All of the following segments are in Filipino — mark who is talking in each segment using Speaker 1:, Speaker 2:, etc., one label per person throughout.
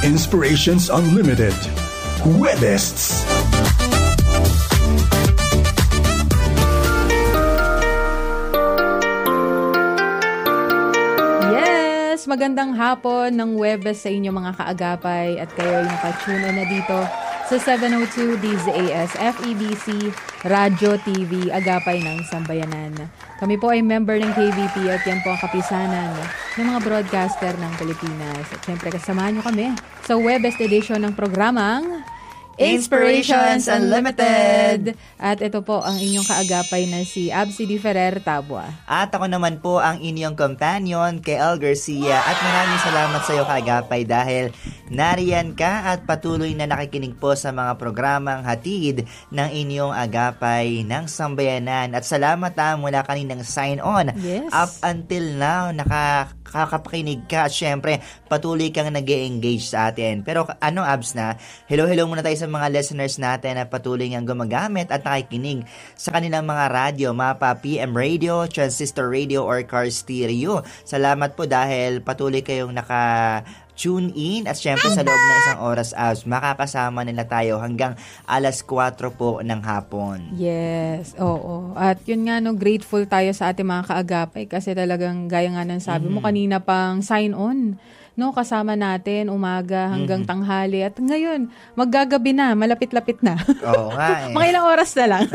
Speaker 1: Inspirations Unlimited. Huwebests.
Speaker 2: Magandang hapon ng Huwebes sa inyo mga kaagapay at kayo ay nakatune na dito sa 702 DZAS FEBC Radio TV Agapay ng Sambayanan. Kami po ay member ng KBP at yan po ang kapisanan ng mga broadcaster ng Pilipinas. At syempre kasamahan nyo kami sa Huwebes edition ng programang Inspirations Unlimited. At ito po ang inyong kaagapay na si Absi Di Ferrer Tabua.
Speaker 3: At ako naman po ang inyong companion, Kael Garcia. At maraming salamat sa iyo kaagapay dahil nariyan ka at patuloy na nakikinig po sa mga programang hatid ng inyong agapay ng Sambayanan. At salamat mula kaninang sign on.
Speaker 2: Yes.
Speaker 3: Up until now, nakakapakinig ka. At syempre, patuloy kang nag-e-engage sa atin. Pero Abs na, hello muna tayo sa mga listeners natin na patuloy ngang gumagamit at nakikinig sa kanilang mga radyo, mapa PM radio, transistor radio, or car stereo. Salamat po dahil patuloy kayong tune in at syempre sa loob ng isang oras makakasama nila tayo hanggang 4:00 po ng hapon.
Speaker 2: Yes, oo. At yun nga, grateful tayo sa ating mga kaagapay kasi talagang gaya nga ng sabi mo kanina pang sign on. Kasama natin umaga hanggang tanghali at ngayon maggagabi na, malapit-lapit na.
Speaker 3: Oo nga.
Speaker 2: Mga ilang oras na lang.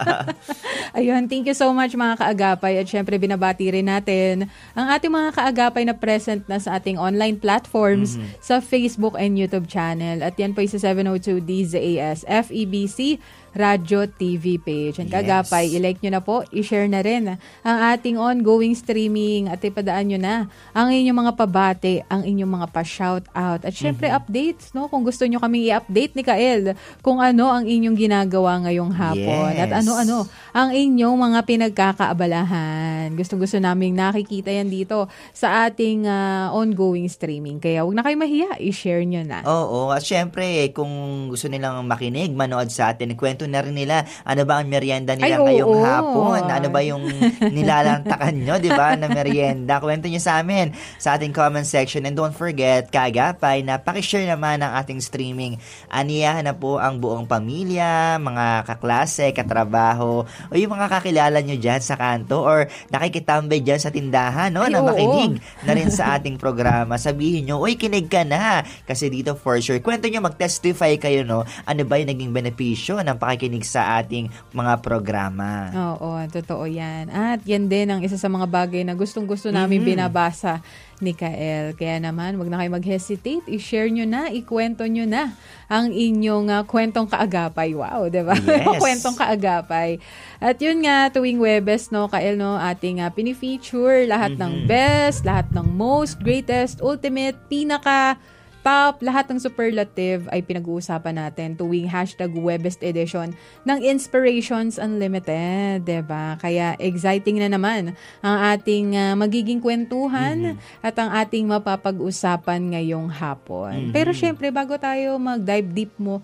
Speaker 2: Ayun, thank you so much mga kaagapay at syempre binabati rin natin ang ating mga kaagapay na present na sa ating online platforms sa Facebook and YouTube channel at yan po sa 702 DZAS FEBC Radio TV page. And kaagapay, i-like nyo na po, i-share na rin ang ating ongoing streaming at ipadaan nyo na ang inyong mga pabate, ang inyong mga pa-shoutout. At syempre, updates, kung gusto nyo kaming i-update ni Kael kung ano ang inyong ginagawa ngayong hapon.
Speaker 3: Yes.
Speaker 2: At ano-ano ang inyong mga pinagkakaabalahan. Gustong-gusto naming nakikita yan dito sa ating ongoing streaming. Kaya huwag na kayo mahiya, i-share nyo na.
Speaker 3: Oo, at syempre, kung gusto nilang makinig, manood sa atin, kwento na rin nila ano ba ang merienda nila ngayong hapon, ano ba yung nilalantakan nyo, di ba, na merienda. Kwento nyo sa amin sa ating comment section. And don't forget, kaagapay, na pakishare naman ang ating streaming. Aniyahan na po ang buong pamilya, mga kaklase, katrabaho, o yung mga kakilala nyo dyan sa kanto or nakikitambay dyan sa tindahan, na makinig na rin sa ating programa. Sabihin nyo, uy, kinig ka na. Kasi dito for sure, kwento nyo, mag-testify kayo, ano ba yung naging benepisyo ng pakikinig sa ating mga programa.
Speaker 2: Oo, totoo yan. At yan din ang isa sa mga bagay na gustong-gusto namin binabasa ni Kael. Kaya naman, wag na kayo mag-hesitate. I-share nyo na, ikwento nyo na ang inyong kwentong kaagapay. Wow, diba?
Speaker 3: Yes.
Speaker 2: Kwentong kaagapay. At yun nga, tuwing Huwebes, Kael, ating pinifeature lahat ng best, lahat ng most, greatest, ultimate, pinaka, top, lahat ng superlative ay pinag-uusapan natin tuwing #Huwebest edition ng Inspirations Unlimited, diba? Kaya exciting na naman ang ating magiging kwentuhan at ang ating mapapag-usapan ngayong hapon. Pero syempre, bago tayo mag-dive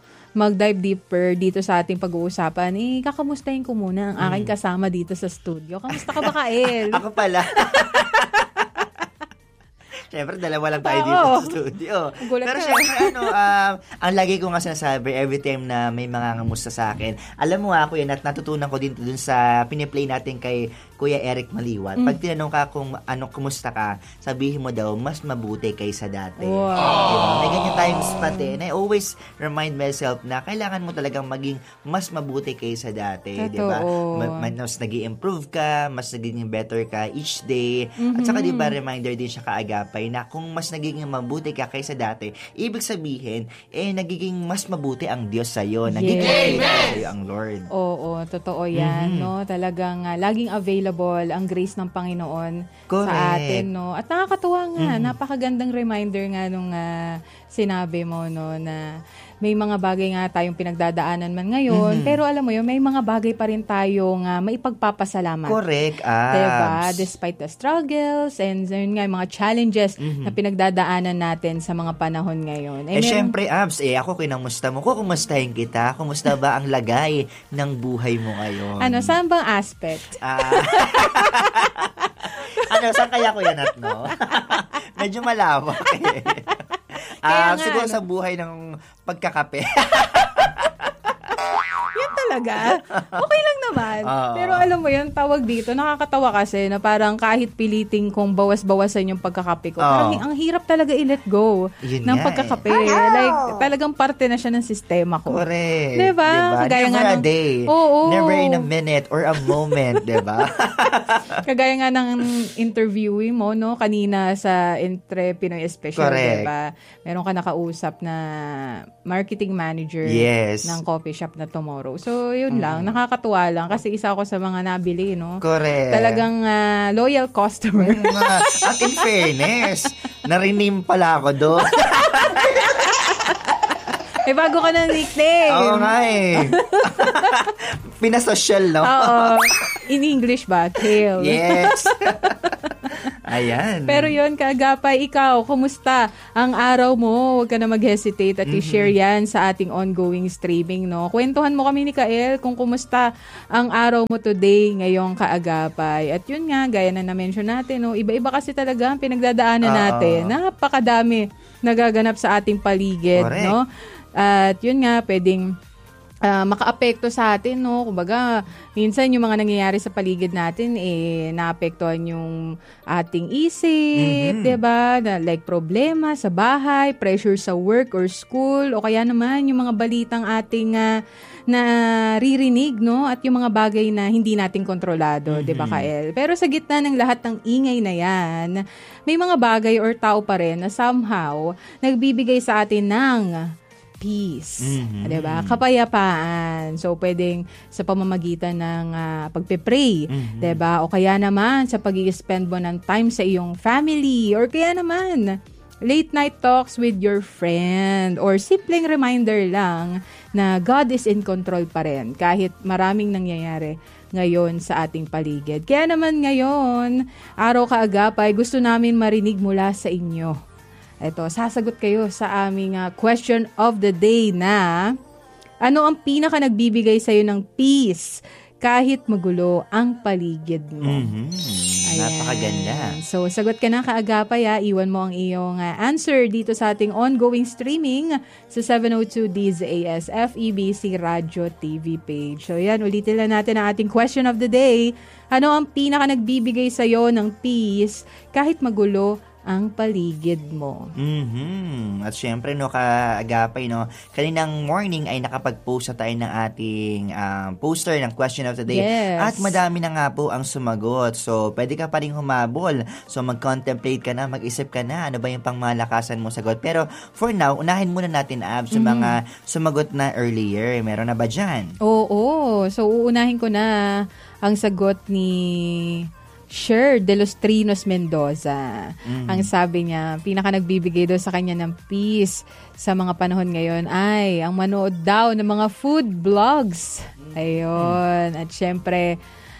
Speaker 2: deeper dito sa ating pag-uusapan, kakamustahin ko muna ang aking kasama dito sa studio. Kamusta ka ba, Kael?
Speaker 3: Ako pala. Siyempre, dalawa lang tayo dito sa studio. Pero siyempre, ang lagi ko nga sinasabi every time na may mga ngamusta sa akin, alam mo ako yan at natutunan ko din dun sa piniplay natin kay Kuya Eric Maliwat. Pag tinanong ka kung kumusta ka, sabihin mo daw, mas mabuti kaysa dati.
Speaker 2: Wow.
Speaker 3: Diba? May ganyan tayong spot and I always remind myself na kailangan mo talagang maging mas mabuti kaysa dati. Diba? Mas nag-i-improve ka, mas nagiging better ka each day. At saka diba, reminder din siya kaagapay na kung mas nagiging mabuti ka kaysa dati, ibig sabihin, nagiging mas mabuti ang Diyos sa'yo. Nagiging mabuti sa'yo ang Lord.
Speaker 2: Oo, totoo yan. Talagang laging available ang grace ng Panginoon sa atin. At nakakatuwa nga, napakagandang reminder nga nung sinabi mo na may mga bagay nga tayong pinagdadaanan man ngayon, pero alam mo yun, may mga bagay pa rin tayong maipagpapasalamat.
Speaker 3: Correct.
Speaker 2: Diba? Despite the struggles and yun nga, mga challenges na pinagdadaanan natin sa mga panahon ngayon.
Speaker 3: Syempre, Abs, ako kinamusta mo ko, kumustahin kita? Kumusta ba ang lagay ng buhay mo ngayon?
Speaker 2: Saan bang aspect?
Speaker 3: Saan kaya ko yan at no? Medyo malawak
Speaker 2: Kaya nga,
Speaker 3: siguro sa buhay ng pagkakape.
Speaker 2: yan talaga. Okay lang naman. Pero alam mo yun, tawag dito, nakakatawa kasi na parang kahit piliting kong bawas-bawasan yung pagkakape ko, parang ang hirap talaga i-let go ng pagkakape. Like, talagang parte na siya ng sistema ko.
Speaker 3: Correct.
Speaker 2: Diba? Kagaya
Speaker 3: Never a day.
Speaker 2: Oo.
Speaker 3: Never in a minute or a moment, diba?
Speaker 2: Kagaya nga ng interviewee mo, no? Kanina sa Entre Pinoy Special,
Speaker 3: correct.
Speaker 2: diba? Meron ka nakausap na marketing manager ng coffee shop na Tomorrow. So, yun lang. Nakakatuwa lang kasi isa ako sa mga nabili, no?
Speaker 3: Correct.
Speaker 2: Talagang loyal customer.
Speaker 3: At in fairness, narinim pala ako doon.
Speaker 2: Bago ka na nickname.
Speaker 3: Oo nga eh. Pinasosyal, no?
Speaker 2: Oo. In English ba? Tail.
Speaker 3: Yes. Ayan.
Speaker 2: Pero yun, Kaagapay, ikaw, kumusta ang araw mo? Huwag ka na mag-hesitate at i-share yan sa ating ongoing streaming, no? Kwentuhan mo kami ni Kael kung kumusta ang araw mo today ngayong Kaagapay. At yun nga, gaya na na-mention natin, no? Iba-iba kasi talaga ang pinagdadaanan natin. Napakadami nagaganap sa ating paligid,
Speaker 3: correct.
Speaker 2: No? At yun nga, pwedeng makaapekto sa atin, no? Kumbaga, minsan yung mga nangyayari sa paligid natin, naapektuhan yung ating isip, diba? Like problema sa bahay, pressure sa work or school, o kaya naman yung mga balitang ating naririnig, no? At yung mga bagay na hindi natin kontrolado, diba, Kael? Pero sa gitna ng lahat ng ingay na yan, may mga bagay or tao pa rin na somehow nagbibigay sa atin ng peace. Diba? Kapayapaan. So, pwedeng sa pamamagitan ng pagpe-pray. Diba? O kaya naman sa pag-i-spend mo ng time sa iyong family. Or kaya naman, late night talks with your friend. Or simpleng reminder lang na God is in control pa rin. Kahit maraming nangyayari ngayon sa ating paligid. Kaya naman ngayon, araw Kaagapay, gusto namin marinig mula sa inyo. Ito, sasagot kayo sa aming question of the day na ano ang pinaka nagbibigay sa'yo ng peace kahit magulo ang paligid mo?
Speaker 3: Napakaganda.
Speaker 2: So, sagot ka na Kaagapay. Iwan mo ang iyong answer dito sa ating ongoing streaming sa 702 DZAS FEBC Radio TV page. So, yan, ulitin lang natin ang ating question of the day. Ano ang pinaka nagbibigay sa'yo ng peace kahit magulo ang paligid mo?
Speaker 3: At syempre, no, Kaagapay, no, kaninang morning ay nakapag-post na tayo ng ating poster ng question of the day.
Speaker 2: Yes.
Speaker 3: At madami na nga po ang sumagot. So, pwede ka pa rin humabol. So, mag-contemplate ka na, mag-isip ka na, ano ba yung pangmalakasan mo sagot. Pero, for now, unahin muna natin, Ab, sa mga sumagot na earlier. Meron na ba dyan?
Speaker 2: Oo. So, uunahin ko na ang sagot ni Sher de los Trinos Mendoza. Ang sabi niya, pinaka nagbibigay daw sa kanya ng peace sa mga panahon ngayon ay ang manood daw ng mga food vlogs. Ayun. At syempre,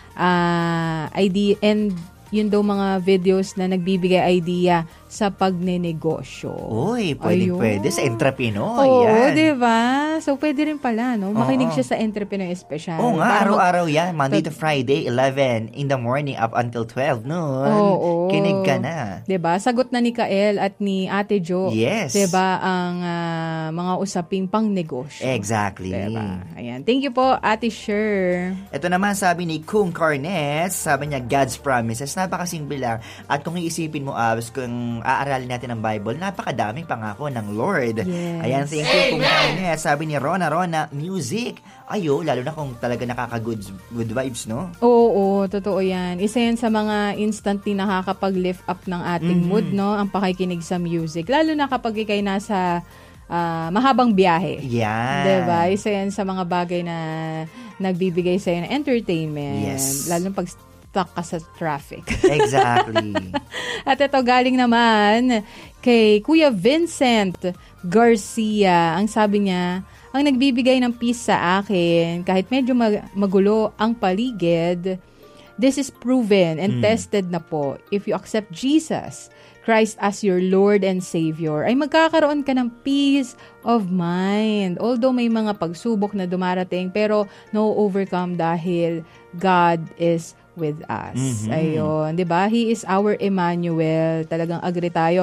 Speaker 2: idea and yun daw mga videos na nagbibigay idea sa pagnenegosyo.
Speaker 3: Uy, pwede sa Entrepinoy.
Speaker 2: Oo,
Speaker 3: yan.
Speaker 2: diba? So, pwede rin pala, no? Makinig siya sa Entrepinoy Special.
Speaker 3: Oo nga, araw-araw yan. Monday to Friday, 11 in the morning up until 12 noon.
Speaker 2: Oo.
Speaker 3: Kinig ka na.
Speaker 2: Diba? Sagot na ni Kael at ni Ate Jo.
Speaker 3: Yes.
Speaker 2: Diba? Ang mga usaping pang negosyo.
Speaker 3: Exactly.
Speaker 2: Diba? Ayan. Thank you po, Ate Sher.
Speaker 3: Ito naman sabi ni Kung Carnes, sabi niya, God's promises. Napakasimple lang. At kung iisipin mo, Abs, kung aaralin natin ang Bible, napakadaming pangako ng Lord.
Speaker 2: Yes.
Speaker 3: Ayan, thank you Kung Carnes. Sabi ni Rona, music. Ayo, lalo na kung talaga nakaka-good vibes, no?
Speaker 2: Oo, totoo yan. Isa yan sa mga instantly nakakapag-lift up ng ating mood, no? Ang pakikinig sa music. Lalo na kapag ikay nasa mahabang biyahe.
Speaker 3: Yan.
Speaker 2: Diba? Isa yan sa mga bagay na nagbibigay sa'yo ng entertainment.
Speaker 3: Yes.
Speaker 2: Lalo pag stuck ka sa traffic.
Speaker 3: Exactly.
Speaker 2: At ito galing naman kay Kuya Vincent Garcia. Ang sabi niya, ang nagbibigay ng peace sa akin, kahit medyo magulo ang paligid, this is proven and tested na po. If you accept Jesus Christ as your Lord and Savior, ay magkakaroon ka ng peace of mind. Although may mga pagsubok na dumarating, pero no overcome dahil God is with us. Ayun, 'di ba? He is our Emmanuel. Talagang agree tayo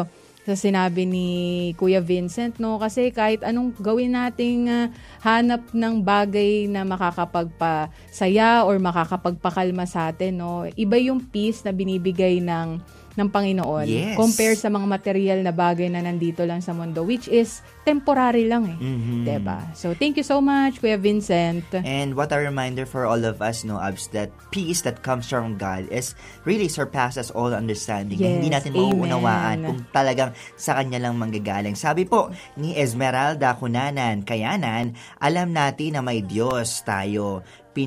Speaker 2: sa sinabi ni Kuya Vincent, no? Kasi kahit anong gawin nating hanap ng bagay na makakapagpasaya or makakapagpakalma sa atin, no? Iba yung peace na binibigay ng Panginoon.
Speaker 3: Yes.
Speaker 2: Compare sa mga material na bagay na nandito lang sa mundo, which is temporary lang eh. Diba? So, thank you so much, Kuya Vincent.
Speaker 3: And what a reminder for all of us, no, Abs, that peace that comes from God is really surpasses all understanding.
Speaker 2: Yes,
Speaker 3: Hindi natin
Speaker 2: amen.
Speaker 3: mauunawaan kung talagang sa Kanya lang manggagaling. Sabi po ni Esmeralda Cunanan, Kayanan, alam natin na may Diyos tayo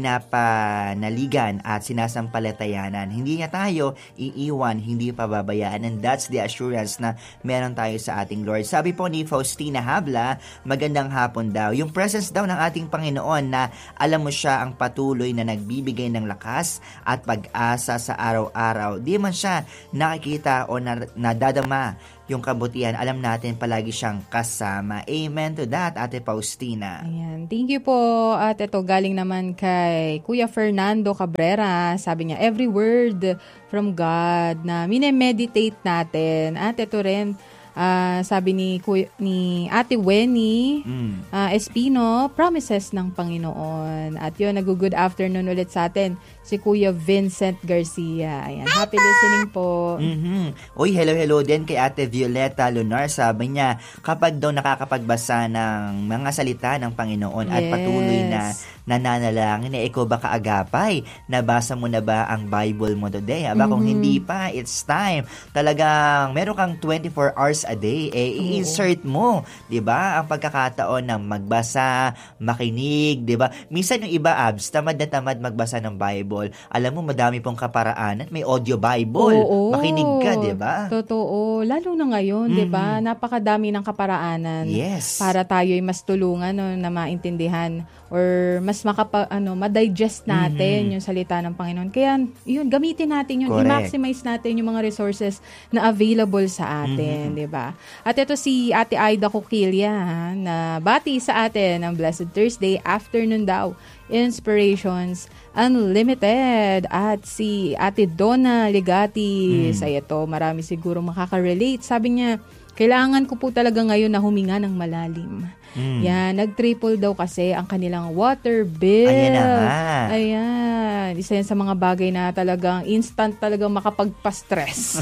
Speaker 3: pinapanaligan at sinasampalatayanan. Hindi niya tayo iiwan, hindi pababayaan, and that's the assurance na meron tayo sa ating Lord. Sabi po ni Faustina Habla, magandang hapon daw. Yung presence daw ng ating Panginoon na alam mo siya ang patuloy na nagbibigay ng lakas at pag-asa sa araw-araw. Di man siya nakikita o nadadama yung kabutihan, alam natin palagi siyang kasama. Amen to that, Ate Faustina.
Speaker 2: Ayan. Thank you po. At ito, galing naman kay Kuya Fernando Cabrera. Sabi niya, every word from God na minemeditate natin. At ito rin, sabi ni Ate Wenny Espino, promises ng Panginoon. At yun, nag-good afternoon ulit sa atin si Kuya Vincent Garcia. Ayan, happy listening po.
Speaker 3: Uy, hello din kay Ate Violeta Lunar. Sabi niya, kapag daw nakakapagbasa ng mga salita ng Panginoon at patuloy na nananalangin, ikaw ba kaagapay? Nabasa mo na ba ang Bible mo today? Aba, kung hindi pa, it's time. Talagang meron kang 24 hours a day. I-insert mo, di ba? Ang pagkakataon ng magbasa, makinig, di ba? Minsan yung iba, Abs, tamad na tamad magbasa ng Bible. Alam mo, madami pong kaparaanan. May audio Bible.
Speaker 2: Oo,
Speaker 3: makinig ka, di ba?
Speaker 2: Totoo. Lalo na ngayon, di ba? Napakadami ng kaparaanan.
Speaker 3: Yes.
Speaker 2: Para tayo'y mas tulungan, no, na maintindihan or mas ma-digest natin yung salita ng Panginoon. Kaya, yun, gamitin natin yun.
Speaker 3: Correct.
Speaker 2: I-maximize natin yung mga resources na available sa atin, di ba? At ito si Ate Aida Coquilla, na bati sa atin ng Blessed Thursday afternoon daw. Inspirations Unlimited. At si Ate Donna Legati, sa ito, marami siguro makaka-relate. Sabi niya, kailangan ko po talaga ngayon na huminga ng malalim. Yan, nag-triple daw kasi ang kanilang water bill.
Speaker 3: Ayan na nga.
Speaker 2: Ayan, isa yan sa mga bagay na talagang instant talagang makapagpa-stress.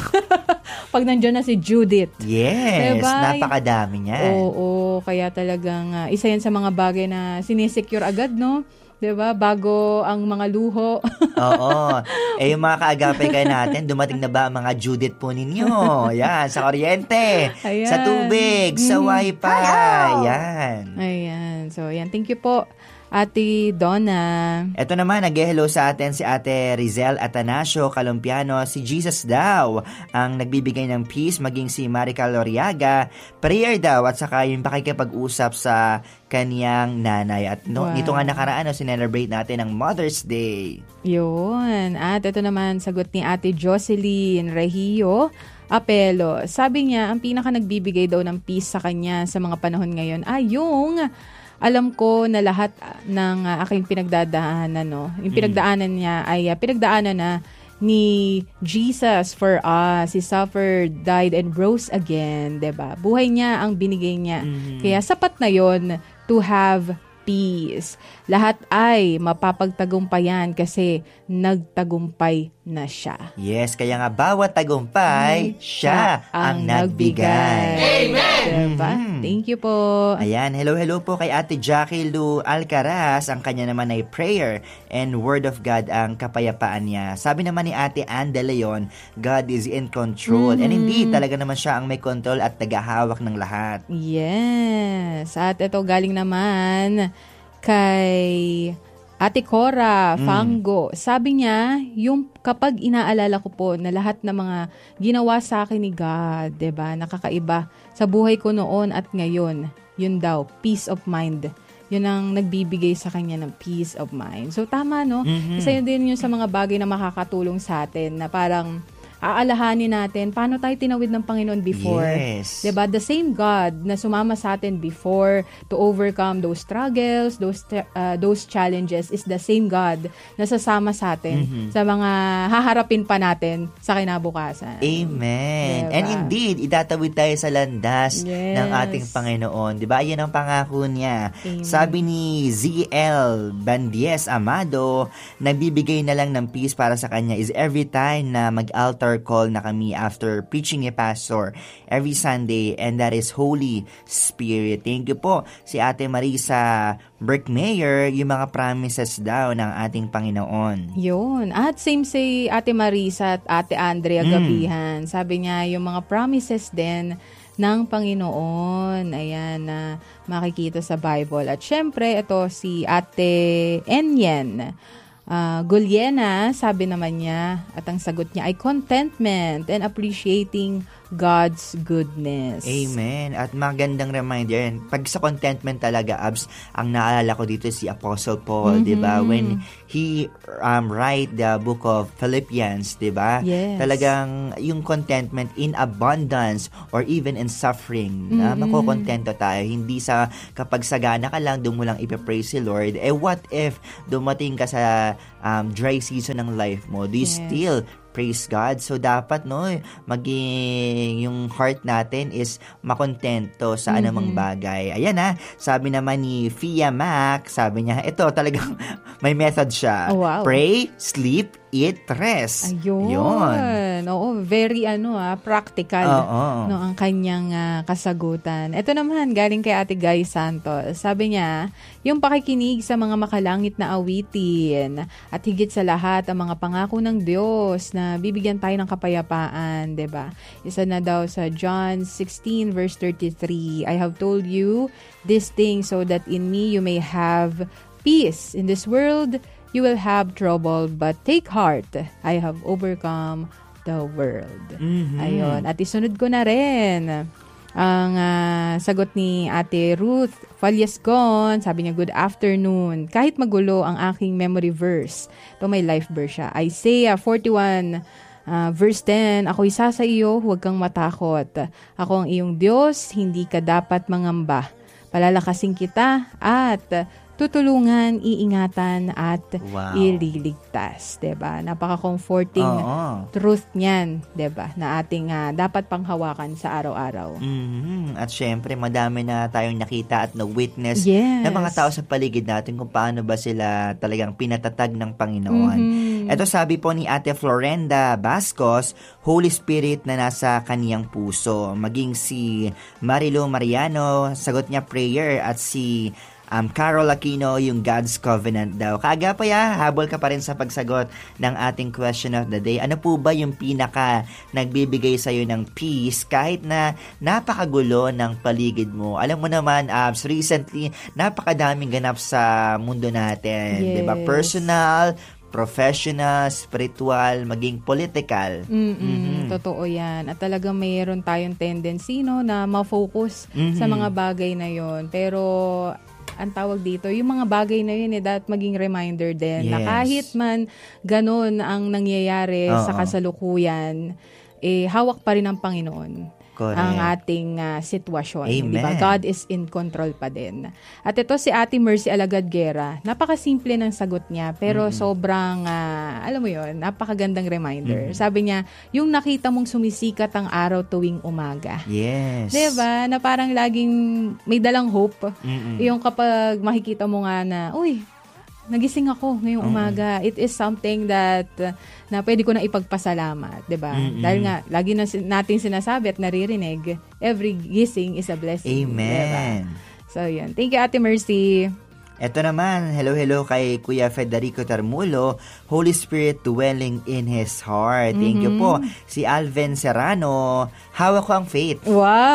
Speaker 2: Pag nandiyan na si Judith.
Speaker 3: Yes,
Speaker 2: diba?
Speaker 3: napakadami niyan.
Speaker 2: Oo, kaya talagang isa yan sa mga bagay na sinisecure agad, no? Diba? Bago ang mga luho.
Speaker 3: Oo. Yung mga kaagapay kayo natin, dumating na ba ang mga Judith po ninyo? Yan, sa kuryente,
Speaker 2: Ayan.
Speaker 3: sa tubig, sa wifi. Yan.
Speaker 2: Ayan. So, yan. Thank you po, Ate Donna.
Speaker 3: Ito naman, nag-hello sa atin si Ate Rizel Atanasio Calumpiano. Si Jesus daw ang nagbibigay ng peace, maging si Marica Loriaga. Prayer daw at saka yung pakikipag-usap sa kaniyang nanay. At nito nga nakaraan, sinelebrate natin ang Mother's Day.
Speaker 2: Yun. At ito naman, sagot ni Ate Jocelyn Regio Apelo. Sabi niya, ang pinaka nagbibigay daw ng peace sa kanya sa mga panahon ngayon ay yung alam ko na lahat ng aking pinagdadaanan, no? Yung pinagdaanan niya ay pinagdaanan na ni Jesus for us. He suffered, died, and rose again, diba? Buhay niya ang binigay niya. Kaya sapat na yon to have peace. Lahat ay mapapagtagumpayan kasi nagtagumpay na siya.
Speaker 3: Yes, kaya nga bawat tagumpay, siya ang nagbigay.
Speaker 2: Amen! Diba? Thank you po.
Speaker 3: Ayan, hello po kay Ate Jackie Lu Alcaraz. Ang kanya naman ay prayer and word of God ang kapayapaan niya. Sabi naman ni Ate Ann De Leon, God is in control. And indeed, talaga naman siya ang may control at tagahawak ng lahat.
Speaker 2: Yes. At ito galing naman kay Ate Cora Fango. Sabi niya, yung kapag inaalala ko po na lahat ng mga ginawa sa akin ni God, 'di ba? Nakakaiba sa buhay ko noon at ngayon. Yun daw, peace of mind. Yun ang nagbibigay sa kanya ng peace of mind. So tama, no? Isa yun din yun sa mga bagay na makakatulong sa atin na parang aalahanin natin paano tayo tinawid ng Panginoon before.
Speaker 3: Yes.
Speaker 2: Diba? The same God na sumama sa atin before to overcome those struggles, those challenges is the same God na sasama sa atin sa mga haharapin pa natin sa kinabukasan.
Speaker 3: Amen.
Speaker 2: Diba?
Speaker 3: And indeed, itatawid tayo sa landas ng ating Panginoon. Diba? Yan ang pangako niya.
Speaker 2: Amen.
Speaker 3: Sabi ni Z.L. Bandies Amado, nagbibigay na lang ng peace para sa kanya is every time na mag-altar call na kami after preaching a pastor every Sunday, and that is Holy Spirit. Thank you po si Ate Marisa Berkmeyer, yung mga promises daw ng ating Panginoon.
Speaker 2: Yun. At same say Ate Marisa at Ate Andrea Gabihan. Sabi niya, yung mga promises din ng Panginoon. Ayan, na makikita sa Bible. At syempre, ito si Ate Enyen Guliena, sabi naman niya, at ang sagot niya ay contentment and appreciating God's goodness.
Speaker 3: Amen. At magandang reminder yan. Pag sa contentment talaga, Abs, ang naalala ko dito si Apostle Paul, di ba? When he write the book of Philippians, di ba?
Speaker 2: Yes.
Speaker 3: Talagang yung contentment in abundance or even in suffering, na makokontento tayo. Hindi sa kapag sagana ka lang, doon mo lang ipapraise si Lord. What if dumating ka sa dry season ng life mo? Do you still praise God? So, dapat, maging yung heart natin is makontento sa anumang bagay. Ayan sabi naman ni Fia Mac, sabi niya, ito talagang may method siya.
Speaker 2: Oh, wow.
Speaker 3: Pray, sleep, eat, rest.
Speaker 2: Ayun. Oo, very practical ang kanyang kasagutan. Ito naman, galing kay Ate Guy Santos. Sabi niya, yung pakikinig sa mga makalangit na awitin at higit sa lahat ang mga pangako ng Diyos na bibigyan tayo ng kapayapaan, 'di ba? Isa na daw sa John 16 verse 33, I have told you this thing so that in me you may have peace. In this world you will have trouble, but take heart. I have overcome the world. Ayun. At isunod ko na rin ang sagot ni Ate Ruth Falyasgon. Sabi niya, good afternoon. Kahit magulo ang aking memory verse, ito may life verse siya. Isaiah 41 verse 10, ako'y isa sa iyo, huwag kang matakot. Ako ang iyong Diyos, hindi ka dapat mangamba. Palalakasin kita at tutulungan, iingatan at ililigtas, 'di ba? Napaka-comforting truth niyan, 'di ba? Na ating dapat panghawakan sa araw-araw.
Speaker 3: At syempre, madami na tayong nakita at na-witness ng mga tao sa paligid natin kung paano ba sila talagang pinatatag ng Panginoon. Ito sabi po ni Ate Florenda Bascos, Holy Spirit na nasa kaniyang puso. Maging si Marilo Mariano, sagot niya prayer, at si Carol Aquino, yung God's Covenant daw. Kaga pa habol ka pa rin sa pagsagot ng ating question of the day. Ano po ba yung pinaka nagbibigay sa'yo ng peace kahit na napakagulo ng paligid mo? Alam mo naman, recently, napakadaming ganap sa mundo natin.
Speaker 2: Yes.
Speaker 3: Diba? Personal, professional, spiritual, maging political.
Speaker 2: Totoo yan. At talagang mayroon tayong tendency na ma-focus sa mga bagay na yon. Pero ang tawag dito, yung mga bagay na yun dapat maging reminder din na kahit man ganun ang nangyayari sa kasalukuyan, hawak pa rin ng Panginoon. Correct. Ang ating sitwasyon. Diba? God is in control pa din. At ito si Ate Mercy Alagad Guerra. Napakasimple ng sagot niya, pero sobrang, alam mo yun, napakagandang reminder. Sabi niya, yung nakita mong sumisikat ang araw tuwing umaga.
Speaker 3: Yes.
Speaker 2: Diba? Na parang laging may dalang hope. Yung kapag makikita mo nga na, uy, nagising ako ngayong umaga. It is something that na pwede ko na ipagpasalamat, 'di ba? Dahil nga lagi natin sinasabi at naririnig, every gising is a blessing.
Speaker 3: Amen.
Speaker 2: Diba? So, yun. Thank you, Ate Mercy.
Speaker 3: Ito naman, hello kay Kuya Federico Tarmulo, Holy Spirit dwelling in his heart. Thank you po. Si Alvin Serrano, hawak ko ang faith.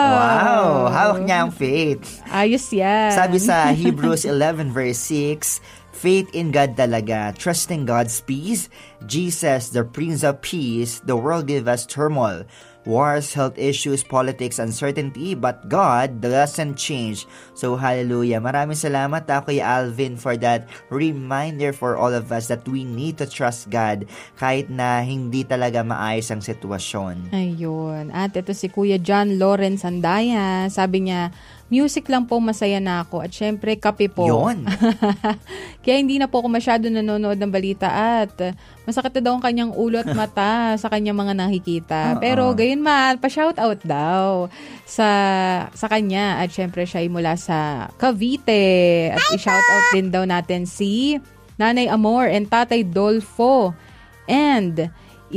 Speaker 2: Wow!
Speaker 3: Hawak niya ang faith.
Speaker 2: Ayos yan.
Speaker 3: Sabi sa Hebrews 11 verse 6, faith in God talaga, trusting God's peace, Jesus, the Prince of Peace, the world give us turmoil. wars, health issues, politics, uncertainty, but God doesn't change. So, hallelujah. Maraming salamat Kuya Alvin for that reminder for all of us that we need to trust God kahit na hindi talaga maayos ang sitwasyon.
Speaker 2: Ayun. At ito si Kuya John Lawrence Andaya. Sabi niya, music lang po, masaya na ako. At syempre, kape po.
Speaker 3: Yun.
Speaker 2: Kaya hindi na po ako masyado nanonood ng balita at masakit na daw ang kanyang ulo at mata sa kanyang mga nakikita. Pero gayon man, pa-shoutout daw sa kanya. At syempre, siya ay mula sa Cavite. At i-shoutout din daw natin si Nanay Amor and Tatay Dolfo. And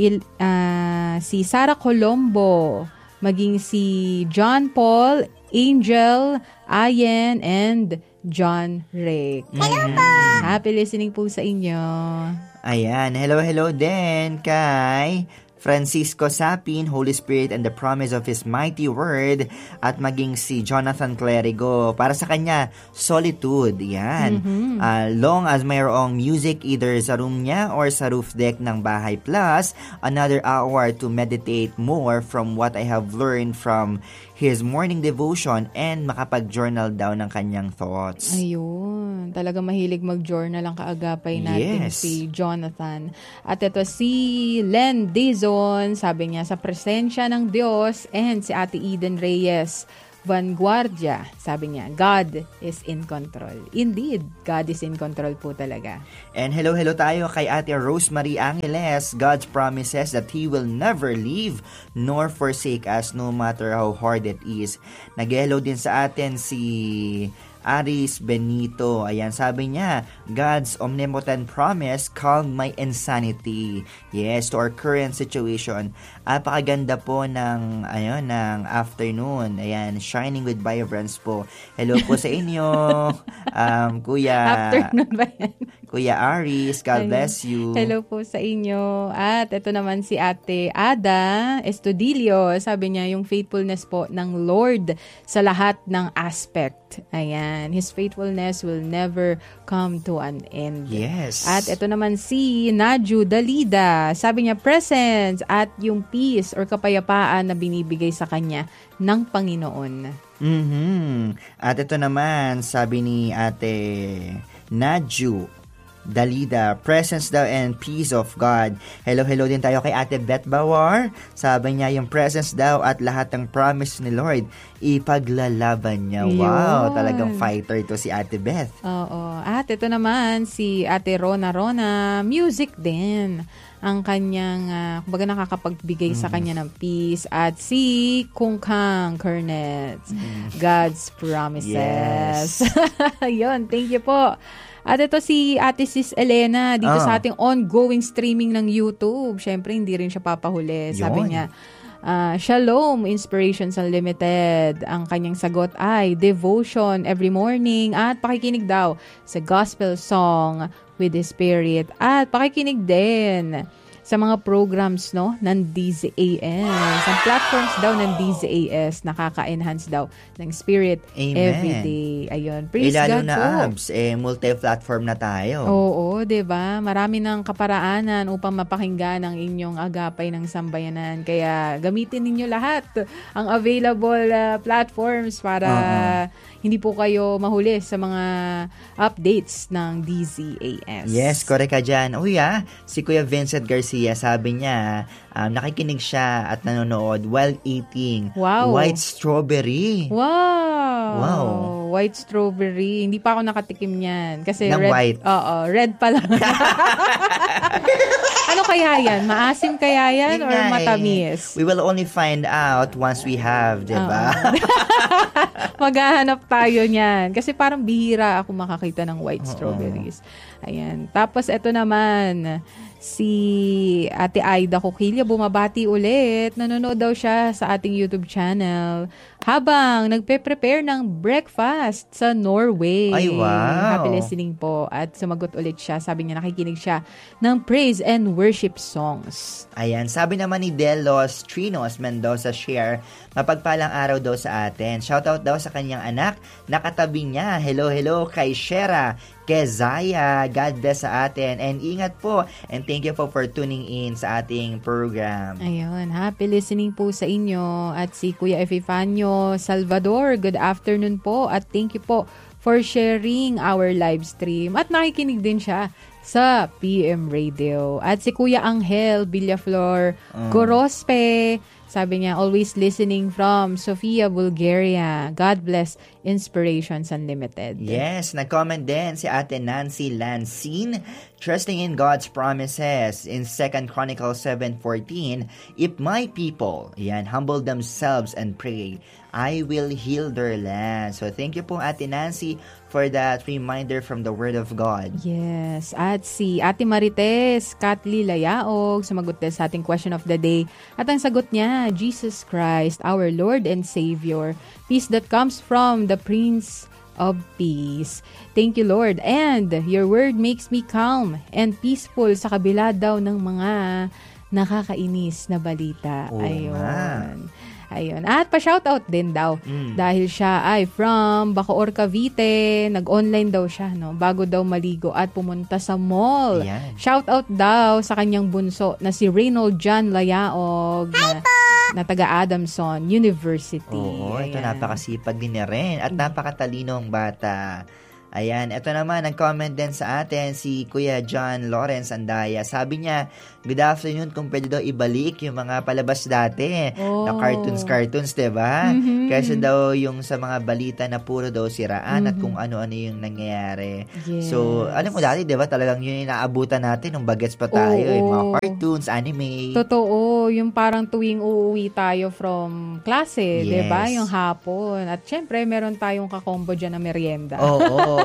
Speaker 2: si Sarah Colombo. Maging si John Paul, Angel, Ayen, and John Rick. Hello po! Happy listening po sa inyo.
Speaker 3: Ayan, hello din kay Francisco Sapin, Holy Spirit and the Promise of His Mighty Word, at maging si Jonathan Clerigo. Para sa kanya, Solitude. Yan. Long as mayroong music either sa room niya or sa roof deck ng bahay. Plus, another hour to meditate more from what I have learned from his morning devotion and makapag-journal daw ng kanyang thoughts.
Speaker 2: Ayun. Talaga mahilig mag-journal ang kaagapay natin,
Speaker 3: Yes.
Speaker 2: si Jonathan. At ito si Len Dizon, sabi niya, sa presensya ng Diyos, and si Ate Eden Reyes Vanguardia, sabi niya, God is in control. Indeed, God is in control po talaga.
Speaker 3: And hello tayo kay Ate Rosemary Angeles. God's promises that He will never leave nor forsake us no matter how hard it is. Nag-hello din sa atin si Aris Benito. Ayan, sabi niya, God's omnipotent promise calmed my insanity. Yes, to our current situation. Napakaganda po ng afternoon. Ayan, shining with vibrance po. Hello po sa inyo, Kuya.
Speaker 2: Afternoon ba yan?
Speaker 3: Kuya Aris, God bless you.
Speaker 2: Hello po sa inyo. At ito naman si Ate Ada Estudillo. Sabi niya, yung faithfulness po ng Lord sa lahat ng aspect. Ayan. His faithfulness will never come to an end.
Speaker 3: Yes.
Speaker 2: At ito naman si Naju Dalida. Sabi niya, presence at yung peace or kapayapaan na binibigay sa kanya ng Panginoon.
Speaker 3: At ito naman, sabi ni Ate Naju Dalida, presence daw and peace of God. Hello din tayo kay Ate Beth Bawar. Sabi niya, yung presence daw at lahat ng promise ni Lord, ipaglalaban niya.
Speaker 2: Yun.
Speaker 3: Wow, talagang fighter to si Ate Beth.
Speaker 2: Oo. At ito naman, si Ate Rona, music din ang kanyang, kumbaga nakakapagbigay sa kanya ng peace. At si Kung Kang Kernet, God's promises.
Speaker 3: Yes.
Speaker 2: Yun, thank you po. At ito si Ate Sis Elena dito sa ating ongoing streaming ng YouTube. Siyempre, hindi rin siya papahuli. Sabi niya, Shalom, Inspirations Unlimited. Ang kanyang sagot ay devotion every morning at pakikinig daw sa gospel song with the Spirit. At pakikinig din sa mga programs ng DZAS. Ang platforms daw ng DZAS nakaka-enhance daw ng spirit.
Speaker 3: Amen.
Speaker 2: Every day. Ayun. Praise
Speaker 3: lalo
Speaker 2: God
Speaker 3: na
Speaker 2: po.
Speaker 3: abs, multi-platform na tayo.
Speaker 2: Oo, 'di ba? Marami ng kaparaanan upang mapakinggan ang inyong agapay ng sambayanan. Kaya gamitin ninyo lahat ang available platforms para hindi po kayo mahuli sa mga updates ng DZAS.
Speaker 3: Yes, correct ka dyan. Si Kuya Vincent Garcia, sabi niya, nakikinig siya at nanonood while eating white strawberry.
Speaker 2: Wow. White strawberry. Hindi pa ako nakatikim niyan. Kasi
Speaker 3: ng
Speaker 2: red.
Speaker 3: white.
Speaker 2: Oo, red pa lang. Ano kaya yan? Maasim kaya yan or matamis?
Speaker 3: We will only find out once we have, diba?
Speaker 2: Maghahanap tayo niyan. Kasi parang bihira ako makakita ng white strawberries. Ayan. Tapos, ito naman, si Ate Aida Coquilla bumabati ulit. Nanonood daw siya sa ating YouTube channel habang nagpe-prepare ng breakfast sa Norway.
Speaker 3: Ay, wow.
Speaker 2: Happy listening po. At sumagot ulit siya. Sabi niya nakikinig siya ng praise and worship songs.
Speaker 3: Ayan. Sabi naman ni Delos Trinos Mendoza Share, mapagpalang araw daw sa atin. Shoutout daw sa kanyang anak na katabi niya. Hello kay Shera Kezaya. God bless sa atin. And ingat po. And thank you po for tuning in sa ating program. program.
Speaker 2: Ayun, happy listening po sa inyo. At si Kuya Epifanio Salvador, good afternoon po. At thank you po for sharing our live stream. At nakikinig din siya sa PM Radio. At si Kuya Angel Villaflor Gorospe, sabi niya, always listening from Sofia, Bulgaria. God bless Inspirations Unlimited.
Speaker 3: Yes, nag-comment din si Ate Nancy Lancine, trusting in God's promises in 2 Chronicles 7:14, if my people, humble themselves and pray, I will heal their land. So thank you po Ate Nancy for that reminder from the Word of God.
Speaker 2: Yes, at si Ate Marites Katli Layaog sumagot din sa ating question of the day. At ang sagot niya, Jesus Christ, our Lord and Savior, peace that comes from the Prince of Peace. Thank you, Lord. And your word makes me calm and peaceful sa kabila daw ng mga nakakainis na balita. Ayun. Ayun. At pa-shoutout din daw dahil siya ay from Bacoor, Cavite. Nag-online daw siya, no? Bago daw maligo at pumunta sa mall.
Speaker 3: Yan.
Speaker 2: Shoutout daw sa kanyang bunso na si Reynold John Layaog na taga Adamson University.
Speaker 3: Oo, ito
Speaker 2: Ayan.
Speaker 3: napakasipag din niya rin at napakatalinong bata. Ayan, ito naman, nag-comment din sa atin si Kuya John Lawrence Andaya. Sabi niya, good afternoon, kung pwede daw ibalik yung mga palabas dati na cartoons, diba? Kasi daw yung sa mga balita na puro daw siraan at kung ano-ano yung nangyayari.
Speaker 2: Yes.
Speaker 3: So, alam mo dati, diba, talagang yun yung naabutan natin nung bagets pa tayo. Yung mga cartoons, anime.
Speaker 2: Totoo, yung parang tuwing uuwi tayo from klase,
Speaker 3: Yes.
Speaker 2: diba? Yung hapon. At syempre, meron tayong kakombo dyan na merienda.
Speaker 3: Oo.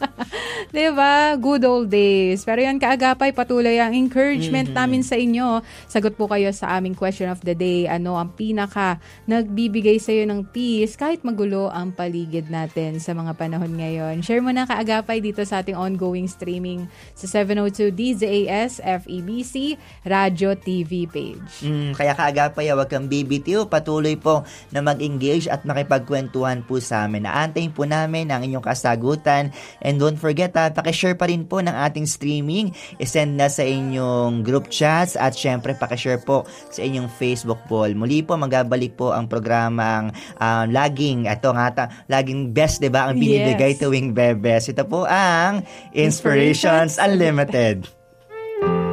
Speaker 2: Diba? Good old days. Pero yan, kaagapay, patuloy ang encouragement namin sa inyo. Sagot po kayo sa aming question of the day. Ano ang pinaka nagbibigay sa iyo ng peace kahit magulo ang paligid natin sa mga panahon ngayon? Share mo na kaagapay dito sa ating ongoing streaming sa 702 DZAS FEBC Radio TV page.
Speaker 3: Kaya kaagapay, wag kang bibitiw. Patuloy po na mag-engage at makipagkwentuhan po sa amin. Naantayin po namin ang inyong kasagutan. And don't forget, pakishare pa rin po ng ating streaming. I-send na sa inyong group chats at syempre pakishare po sa inyong Facebook poll. Muli po, magabalik po ang programang laging best, diba? Ang binibigay tuwing Bebes. Ito po ang Inspirations Unlimited.